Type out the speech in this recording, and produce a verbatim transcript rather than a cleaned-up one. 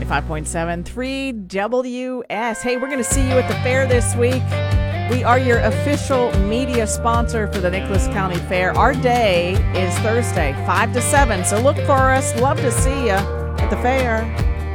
ninety-five point seven three W S. Hey, we're going to see you at the fair this week. We are your official media sponsor for the Nicholas County Fair. Our day is Thursday, five to seven. So look for us. Love to see you at the fair.